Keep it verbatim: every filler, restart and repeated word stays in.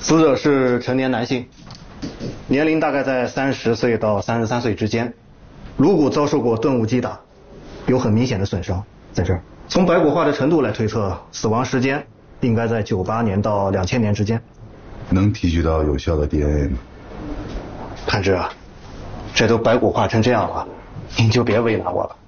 死者是成年男性，年龄大概在三十岁到三十三岁之间，颅骨遭受过钝物击打，有很明显的损伤在这儿。从白骨化的程度来推测，死亡时间应该在九八年到两千年之间。 能提取到有效的 D N A 吗？ 探知啊，这都白骨化成这样了，您就别为难我了。